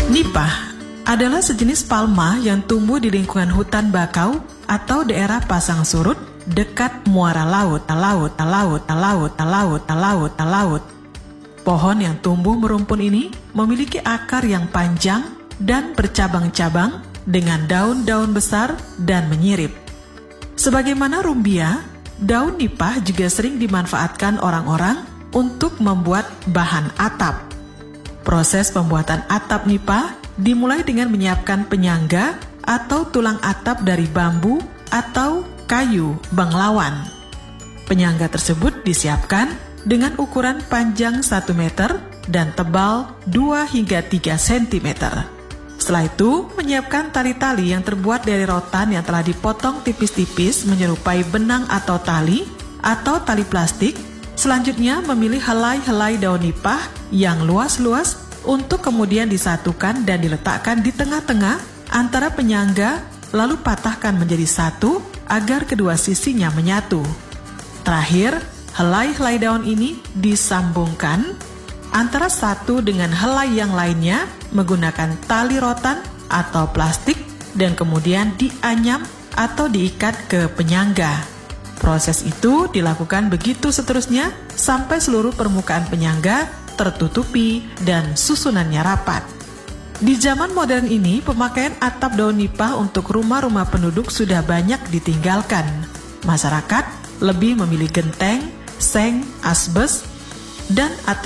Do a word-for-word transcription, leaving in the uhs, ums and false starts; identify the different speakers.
Speaker 1: Nipah adalah sejenis palma yang tumbuh di lingkungan hutan bakau atau daerah pasang surut dekat muara laut, laut, laut, laut, laut, laut, laut. Pohon yang tumbuh merumpun ini memiliki akar yang panjang dan bercabang-cabang dengan daun-daun besar dan menyirip. Sebagaimana rumbia, daun nipah juga sering dimanfaatkan orang-orang untuk membuat bahan atap. Proses pembuatan atap nipah dimulai dengan menyiapkan penyangga atau tulang atap dari bambu atau kayu banglawan. Penyangga tersebut disiapkan dengan ukuran panjang satu meter dan tebal dua hingga tiga sentimeter. Setelah itu, menyiapkan tali-tali yang terbuat dari rotan yang telah dipotong tipis-tipis menyerupai benang atau tali atau tali plastik. Selanjutnya, memilih helai-helai daun nipah yang luas-luas untuk kemudian disatukan dan diletakkan di tengah-tengah antara penyangga, lalu patahkan menjadi satu agar kedua sisinya menyatu. Terakhir, helai-helai daun ini disambungkan antara satu dengan helai yang lainnya menggunakan tali rotan atau plastik dan kemudian dianyam atau diikat ke penyangga. Proses itu dilakukan begitu seterusnya sampai seluruh permukaan penyangga tertutupi dan susunannya rapat. Di zaman modern ini, pemakaian atap daun nipah untuk rumah-rumah penduduk sudah banyak ditinggalkan. Masyarakat lebih memilih genteng, seng, asbes, dan atap